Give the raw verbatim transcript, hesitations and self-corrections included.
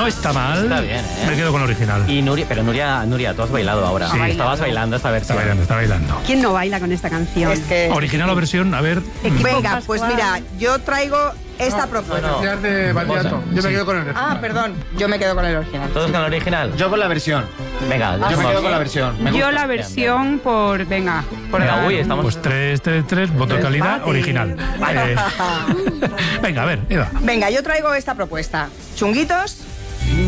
No está mal. Está bien, ¿eh? Me quedo con el original. Y Nuria, pero Nuria, Nuria, tú has bailado ahora. Sí. Estabas bailando esta Está versión. bailando, está bailando. ¿Quién no baila con esta canción? Es que... Original o versión, a ver. Venga, pues mira, yo traigo esta propuesta. no. Ya de Valdiato. Yo me quedo con el Ah, perdón, yo me quedo con el original. ¿Todos con el original? Yo con la versión. Venga, Yo me quedo con la versión. Me Yo gusta. la versión por... Venga, por Venga, ganar uy, un- estamos... Pues tres, tres, tres, voto de calidad, Empate. original. Eh, venga, a ver, Eva. Venga, yo traigo esta propuesta. Chunguitos